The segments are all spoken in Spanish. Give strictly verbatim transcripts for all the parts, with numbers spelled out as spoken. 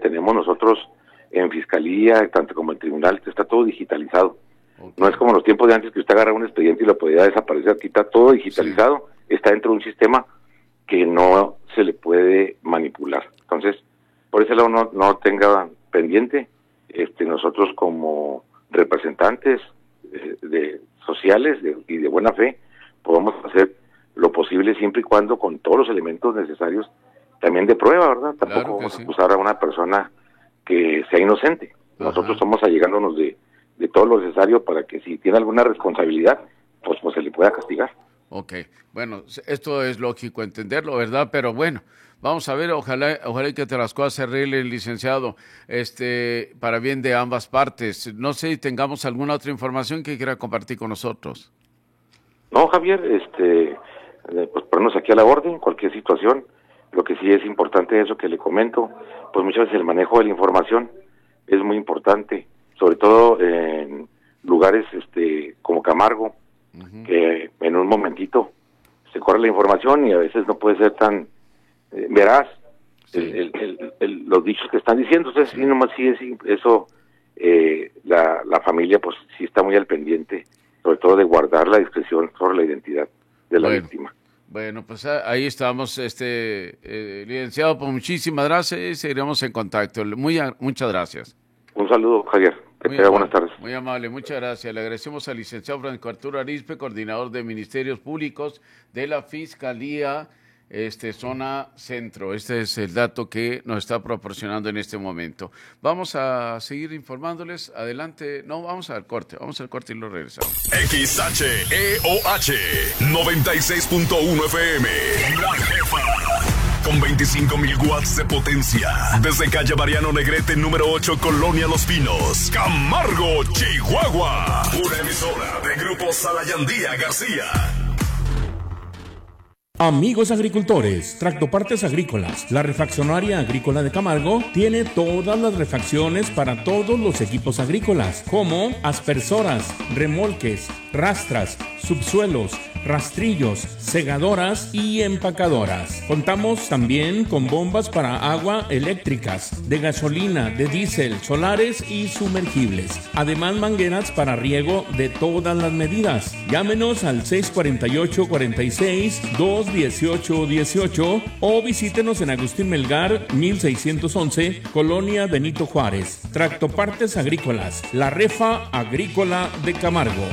tenemos nosotros en fiscalía, tanto como en tribunal, está todo digitalizado. Okay. No es como los tiempos de antes que usted agarra un expediente y lo podía desaparecer. Aquí está todo digitalizado, sí. Está dentro de un sistema que no se le puede manipular. Entonces, por ese lado no, no tenga pendiente. Este, nosotros como representantes eh, de sociales de, y de buena fe podemos hacer lo posible siempre y cuando con todos los elementos necesarios también de prueba, ¿verdad? Tampoco claro vamos sí. a acusar a una persona que sea inocente. Ajá. Nosotros estamos allegándonos de, de todo lo necesario para que si tiene alguna responsabilidad, pues, pues se le pueda castigar. Ok, bueno, esto es lógico entenderlo, ¿verdad? Pero bueno, vamos a ver, ojalá ojalá que te las cosas se arreglen, licenciado, este, para bien de ambas partes. No sé si tengamos alguna otra información que quiera compartir con nosotros. No, Javier, este, pues ponernos aquí a la orden, cualquier situación. Lo que sí es importante, eso que le comento, pues muchas veces el manejo de la información es muy importante, sobre todo en lugares este como Camargo, uh-huh. que en un momentito se corre la información y a veces no puede ser tan eh, veraz sí. el, el, el, el, los dichos que están diciendo. Entonces, sí, nomás sí es eso, eh, la, la familia pues sí está muy al pendiente, sobre todo de guardar la discreción sobre la identidad de la bueno. víctima. Bueno, pues ahí estamos, este eh, licenciado, pues muchísimas gracias y seguiremos en contacto. Muy, muchas gracias. Un saludo, Javier. Que tenga buenas tardes. Muy amable, muchas gracias. Le agradecemos al licenciado Francisco Arturo Arizpe, coordinador de Ministerios Públicos de la Fiscalía este Zona Centro. Este es el dato que nos está proporcionando en este momento. Vamos a seguir informándoles. Adelante. No, vamos al corte. Vamos al corte y lo regresamos. X H E O H noventa y seis punto uno F M. La Jefa. Con veinticinco mil watts de potencia. Desde calle Mariano Negrete, número ocho, Colonia Los Pinos. Camargo, Chihuahua. Una emisora de Grupo Salayandía García. Amigos agricultores, Tractopartes Agrícolas, la refaccionaria agrícola de Camargo tiene todas las refacciones para todos los equipos agrícolas, como aspersoras, remolques, rastras, subsuelos, rastrillos, segadoras y empacadoras. Contamos también con bombas para agua eléctricas, de gasolina, de diésel, solares y sumergibles. Además, mangueras para riego de todas las medidas. Llámenos al seis cuatro ocho, cuatro seis, dos dieciocho dieciocho o visítenos en Agustín Melgar, mil seiscientos once, Colonia Benito Juárez. Tractopartes Agrícolas, la refa agrícola de Camargo.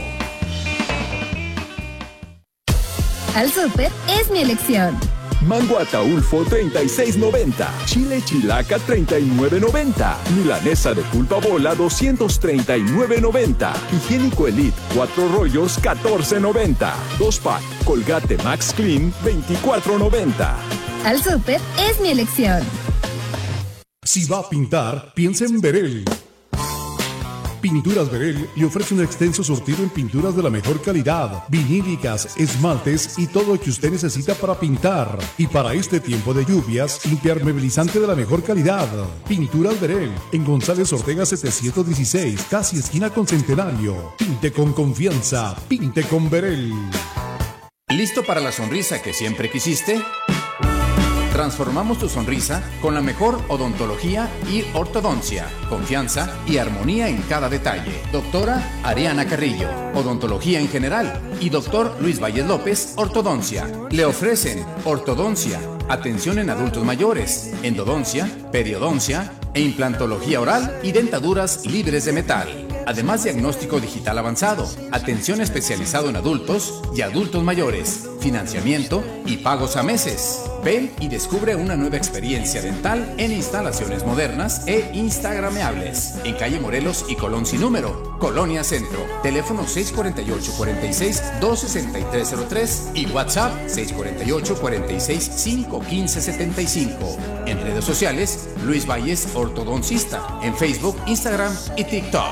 Al súper es mi elección. Mango Ataulfo treinta y seis noventa, chile chilaca treinta y nueve noventa, milanesa de pulpa bola doscientos treinta y nueve noventa, higiénico Elite cuatro rollos catorce noventa, dos pack Colgate Max Clean veinticuatro noventa. Al súper es mi elección. Si va a pintar, piensa en Berel. Pinturas Berel le ofrece un extenso surtido en pinturas de la mejor calidad, vinílicas, esmaltes y todo lo que usted necesita para pintar. Y para este tiempo de lluvias, impermeabilizante de la mejor calidad. Pinturas Berel, en González Ortega setecientos dieciséis, casi esquina con Centenario. Pinte con confianza, pinte con Berel. ¿Listo para la sonrisa que siempre quisiste? Transformamos tu sonrisa con la mejor odontología y ortodoncia, confianza y armonía en cada detalle. Doctora Ariana Carrillo, odontología en general, y doctor Luis Valles López, ortodoncia. Le ofrecen ortodoncia, atención en adultos mayores, endodoncia, periodoncia e implantología oral y dentaduras libres de metal. Además, diagnóstico digital avanzado, atención especializado en adultos y adultos mayores, financiamiento y pagos a meses. Ven y descubre una nueva experiencia dental en instalaciones modernas e instagrameables. En calle Morelos y Colón sin número, Colonia Centro. Teléfono seis cuatro ocho, cuatro seis, dos seis tres cero tres y WhatsApp seis cuatro ocho, cuatro seis, cinco uno cinco siete cinco. En redes sociales, Luis Valles Ortodoncista. En Facebook, Instagram y TikTok.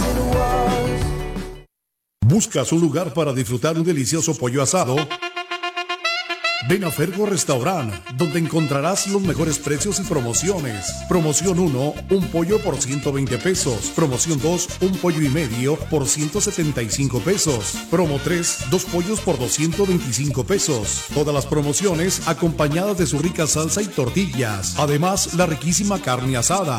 ¿Buscas un lugar para disfrutar un delicioso pollo asado? Ven a Fergo Restaurant, donde encontrarás los mejores precios y promociones. Promoción uno, un pollo por ciento veinte pesos. Promoción dos, un pollo y medio por ciento setenta y cinco pesos. Promo tres, dos pollos por doscientos veinticinco pesos. Todas las promociones acompañadas de su rica salsa y tortillas. Además, la riquísima carne asada.